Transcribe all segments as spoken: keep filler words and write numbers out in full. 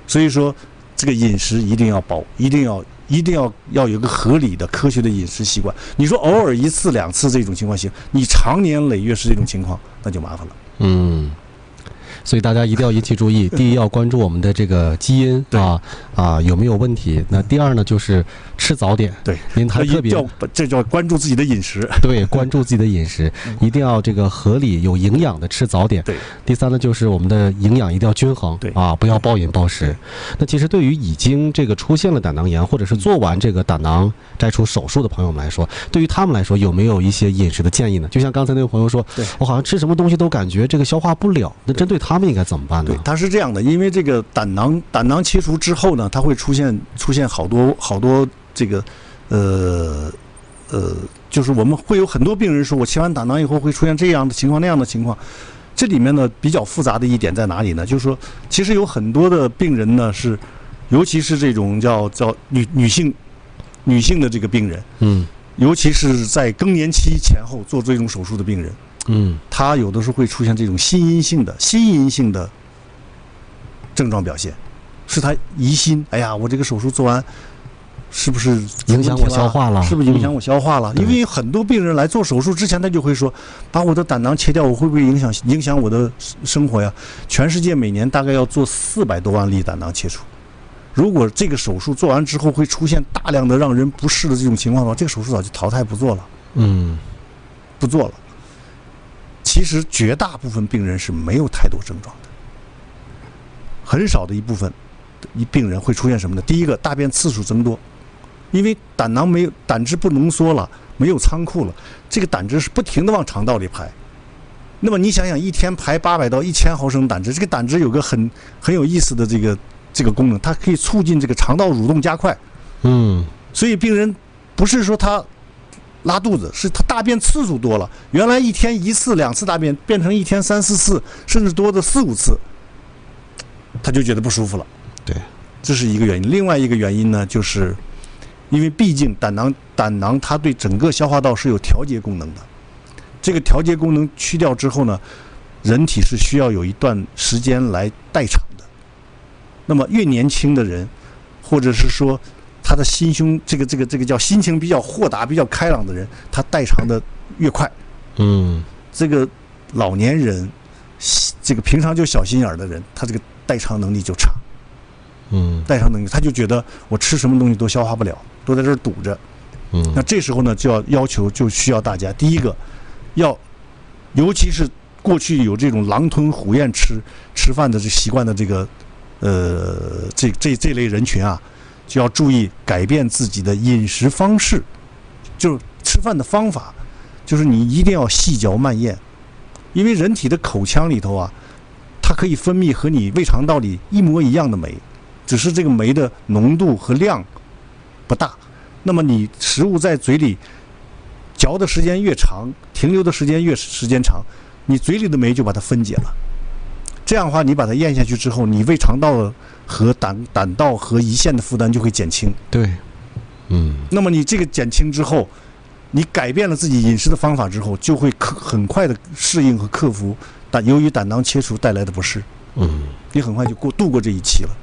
所以说，这个饮食一定要保，一定要一定要要有一个合理的、科学的饮食习惯。你说偶尔一次、两次这种情况行，你长年累月是这种情况，那就麻烦了。 嗯。所以大家一定要引起注意，第一要关注我们的这个基因啊啊有没有问题。那第二呢，就是吃早点。 对， 您还特别这叫关注自己的饮食。 对，关注自己的饮食，一定要这个合理有营养的吃早点。 对。 第三呢，就是我们的营养一定要均衡。 对啊，不要暴饮暴食。那其实对于已经这个出现了胆囊炎，或者是做完这个胆囊摘除手术的朋友们来说，对于他们来说有没有一些饮食的建议呢？就像刚才那位朋友说，我好像吃什么东西都感觉这个消化不了，那针对他们应该怎么办呢？ 对，它是这样的，因为这个胆囊胆囊切除之后呢，它会出现出现好多好多这个呃呃，就是我们会有很多病人说，我切完胆囊以后会出现这样的情况那样的情况。这里面呢比较复杂的一点在哪里呢？就是说，其实有很多的病人呢是，尤其是这种叫叫女女性女性的这个病人， 嗯， 尤其是在更年期前后做这种手术的病人。 嗯， 他有的时候会出现这种心因性的心因性的症状表现，是他疑心，哎呀，我这个手术做完是不是影响我消化了？ 是不是影响我消化了？嗯、因为很多病人来做手术之前，他就会说，把我的胆囊切掉，我会不会影响影响我的生活呀？全世界每年大概要做四百多万例胆囊切除，如果这个手术做完之后会出现大量的让人不适的这种情况的话，这个手术早就淘汰不做了。 嗯， 不做了。其实绝大部分病人是没有太多症状的，很少的一部分一病人会出现什么呢？第一个，大便次数增多，因为胆囊没有胆汁不浓缩了，没有仓库了，这个胆汁是不停地往肠道里排。那么你想想，一天排八百到一千毫升胆汁，这个胆汁有个很很有意思的这个这个功能，它可以促进这个肠道蠕动加快。 嗯， 所以病人不是说他拉肚子，是他大便次数多了，原来一天一次两次大便变成一天三四次，甚至多的四五次，他就觉得不舒服了。 对， 这是一个原因。另外一个原因呢，就是因为毕竟胆囊胆囊它对整个消化道是有调节功能的，这个调节功能去掉之后呢，人体是需要有一段时间来代偿的。那么越年轻的人，或者是说他的心胸，这个这个这个叫心情比较豁达、比较开朗的人，他代偿的越快。 嗯， 这个老年人，这个平常就小心眼的人，他这个代偿能力就差。 嗯， 代偿能力，他就觉得我吃什么东西都消化不了，都在这儿堵着。 嗯， 那这时候呢，就要要求，就需要大家，第一个，要，尤其是过去有这种狼吞虎咽吃吃饭的这习惯的这个，呃，这这这类人群啊。就要注意改变自己的饮食方式，就是吃饭的方法，就是你一定要细嚼慢咽，因为人体的口腔里头啊，它可以分泌和你胃肠道里一模一样的酶，只是这个酶的浓度和量不大。那么你食物在嘴里嚼的时间越长，停留的时间越时间长，你嘴里的酶就把它分解了。这样的话，你把它咽下去之后，你胃肠道和胆胆道和胰腺的负担就会减轻。 对，嗯。 那么你这个减轻之后，你改变了自己饮食的方法之后，就会克很快的适应和克服胆由于胆囊切除带来的不适。 嗯， 你很快就过度过这一期了。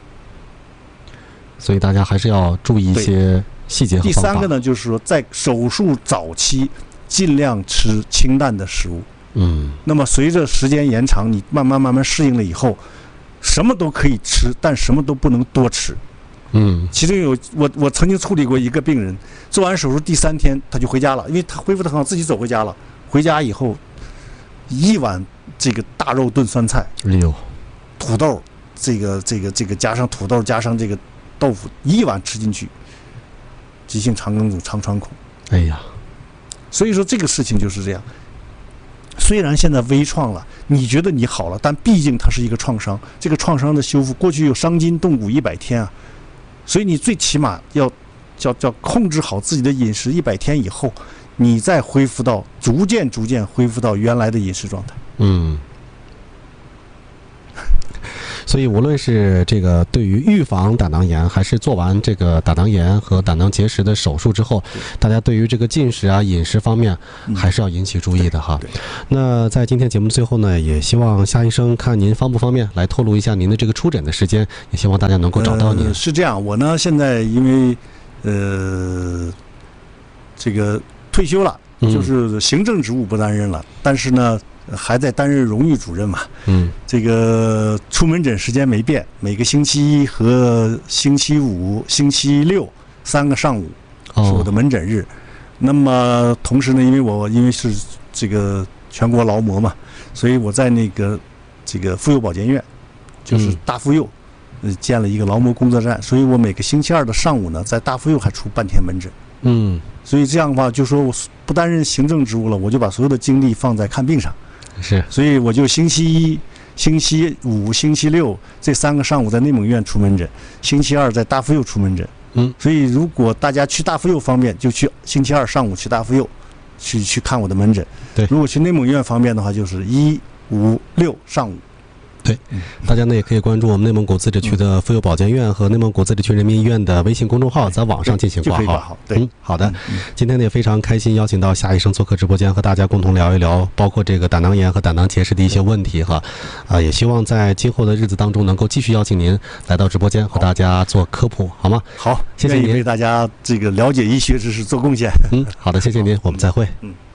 所以大家还是要注意一些细节和方法。 第三个呢，就是说在手术早期尽量吃清淡的食物。 嗯， 那么随着时间延长，你慢慢慢慢适应了以后，什么都可以吃，但什么都不能多吃。 嗯， 其中有我我曾经处理过一个病人，做完手术第三天他就回家了，因为他恢复得很好，自己走回家了。回家以后，一碗这个大肉炖酸菜， 哎呦， 土豆，这个这个这个加上土豆加上这个豆腐，一碗吃进去，急性肠梗阻、肠穿孔。 哎呀， 所以说这个事情就是这样。虽然现在微创了，你觉得你好了，但毕竟它是一个创伤，这个创伤的修复，过去有伤筋动骨一百天啊，所以你最起码要叫叫控制好自己的饮食，一百天以后，你再恢复到逐渐逐渐恢复到原来的饮食状态。 嗯。 所以无论是这个对于预防胆囊炎，还是做完这个胆囊炎和胆囊结石的手术之后，大家对于这个进食啊、饮食方面还是要引起注意的哈。那在今天节目最后呢，也希望夏医生看您方不方便来透露一下您的这个出诊的时间，也希望大家能够找到您。 呃、是这样，我呢现在因为呃这个退休了，就是行政职务不担任了，嗯、但是呢还在担任荣誉主任嘛。 嗯， 这个出门诊时间没变，每个星期一和星期五、星期六三个上午是我的门诊日。哦、那么同时呢，因为我因为是这个全国劳模嘛，所以我在那个这个妇幼保健院，就是大妇幼，呃，建了一个劳模工作站，所以我每个星期二的上午呢，在大妇幼还出半天门诊。 嗯， 所以这样的话，就说我不担任行政职务了，我就把所有的精力放在看病上。 是， 所以我就星期一、星期五、星期六这三个上午在内蒙院出门诊，星期二在大妇幼出门诊。 嗯， 所以如果大家去大妇幼方面，就去星期二上午去大妇幼。去去看我的门诊， 对。 如果去内蒙院方面的话，就是一五六上午。 对，大家呢也可以关注我们内蒙古自治区的妇幼保健院和内蒙古自治区人民医院的微信公众号，在网上进行挂号。 对， 嗯，好的。今天呢也非常开心，邀请到夏医生做客直播间，和大家共同聊一聊，包括这个胆囊炎和胆囊结石的一些问题哈。啊，也希望在今后的日子当中，能够继续邀请您来到直播间，和大家做科普，好吗？ 好， 谢谢您， 为大家这个了解医学知识做贡献。 嗯，好的，谢谢您，我们再会。 嗯。